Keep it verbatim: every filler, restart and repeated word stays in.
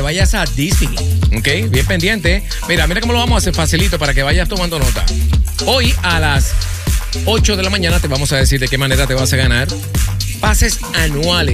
vayas a Disney. ¿Ok? Bien pendiente. Mira, mira cómo lo vamos a hacer facilito para que vayas tomando nota. Hoy a las ocho de la mañana te vamos a decir de qué manera te vas a ganar pases anuales